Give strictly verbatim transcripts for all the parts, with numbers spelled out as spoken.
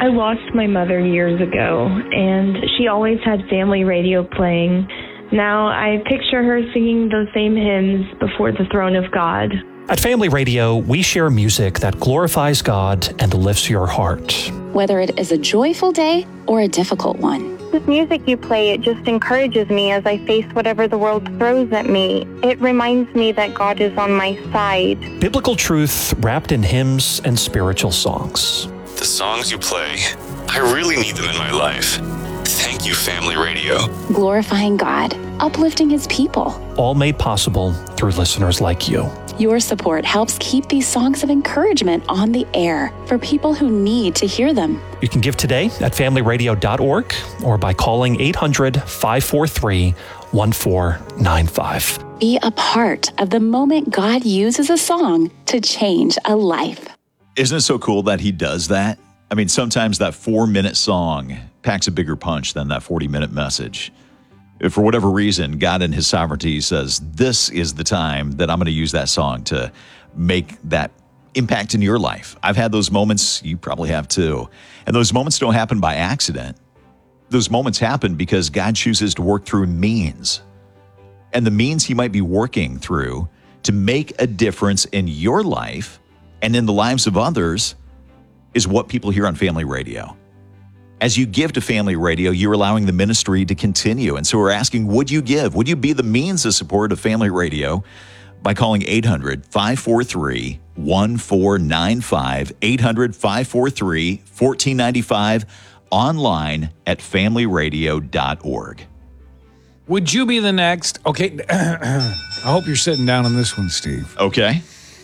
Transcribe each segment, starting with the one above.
I lost my mother years ago, and she always had family radio playing. Now I picture her singing those same hymns before the throne of God. At Family Radio, we share music that glorifies God and lifts your heart. Whether it is a joyful day or a difficult one. This music you play, it just encourages me as I face whatever the world throws at me. It reminds me that God is on my side. Biblical truth wrapped in hymns and spiritual songs. The songs you play, I really need them in my life. Thank you, Family Radio. Glorifying God, uplifting His people. All made possible through listeners like you. Your support helps keep these songs of encouragement on the air for people who need to hear them. You can give today at family radio dot org or by calling eight hundred, five four three, one four nine five. Be a part of the moment God uses a song to change a life. Isn't it so cool that He does that? I mean, sometimes that four-minute song packs a bigger punch than that forty-minute message. For whatever reason, God in His sovereignty says, this is the time that I'm going to use that song to make that impact in your life. I've had those moments. You probably have too. And those moments don't happen by accident. Those moments happen because God chooses to work through means. And the means He might be working through to make a difference in your life and in the lives of others is what people hear on Family Radio. As you give to Family Radio, you're allowing the ministry to continue. And so we're asking, would you give? Would you be the means of support of Family Radio by calling eight hundred, five four three, one four nine five, eight hundred, five four three, one four nine five, online at family radio dot org. Would you be the next? Okay, I hope you're sitting down on this one, Steve. Okay.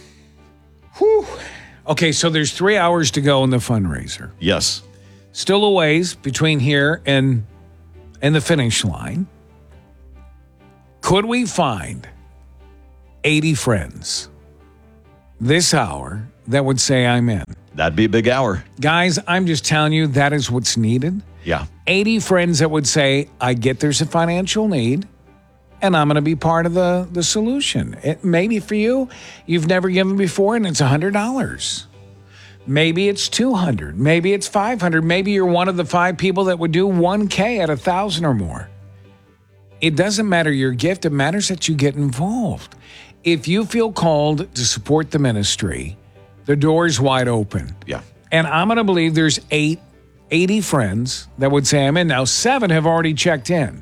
Whew. Okay, so there's three hours to go in the fundraiser. Yes. Still a ways between here and and the finish line. Could we find eighty friends this hour that would say I'm in? That'd be a big hour. Guys, I'm just telling you, that is what's needed. Yeah. eighty friends that would say, I get there's a financial need, and I'm going to be part of the, the solution. It, maybe for you, you've never given before, and it's one hundred dollars. Maybe it's two hundred. Maybe it's five hundred. Maybe you're one of the five people that would do one K at one thousand or more. It doesn't matter your gift. It matters that you get involved. If you feel called to support the ministry, the door is wide open. Yeah. And I'm going to believe there's eight, eighty friends that would say I'm in. Now, seven have already checked in.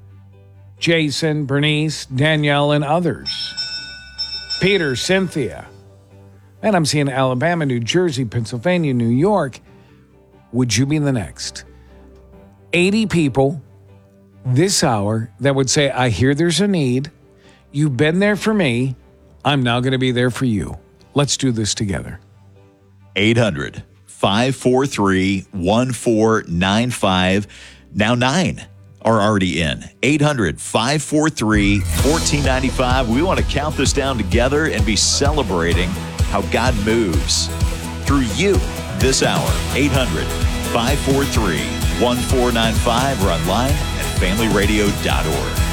Jason, Bernice, Danielle, and others. Peter, Cynthia. And I'm seeing Alabama, New Jersey, Pennsylvania, New York. Would you be the next? eighty people this hour that would say, I hear there's a need. You've been there for me. I'm now going to be there for you. Let's do this together. eight hundred, five four three, one four nine five. Now nine are already in. eight hundred, five four three, one four nine five. We want to count this down together and be celebrating how God moves through you this hour. eight hundred, five four three, one four nine five or online at family radio dot org.